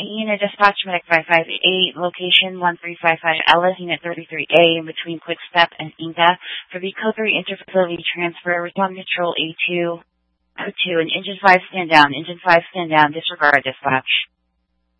Unit Dispatch Medic 558, location 1355 Ellis, Unit 33A, in between Quick Step and Inca. For the Code 3 interfacility transfer, respond control A2, O2, and Engine 5 stand down. Engine 5 stand down, disregard dispatch.